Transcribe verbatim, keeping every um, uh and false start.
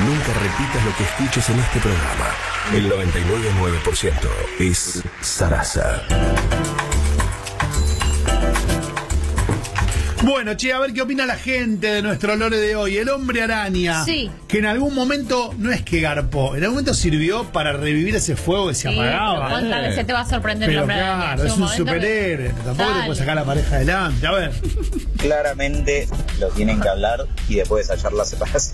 Nunca repitas lo que escuches en este programa. El noventa y nueve punto nueve por ciento es Sarasa. Bueno, che, a ver qué opina la gente de nuestro lore de hoy. El hombre araña. Sí. Que en algún momento, no es que garpó, en algún momento sirvió para revivir ese fuego que se Sí, apagaba. pero ¿cuántas veces te va a sorprender el Pero hombre araña? claro, Llega es un momento que- superhéroe. Tampoco te Dale. puede sacar la pareja adelante. A ver. Claramente lo tienen que hablar y después hallar la separación.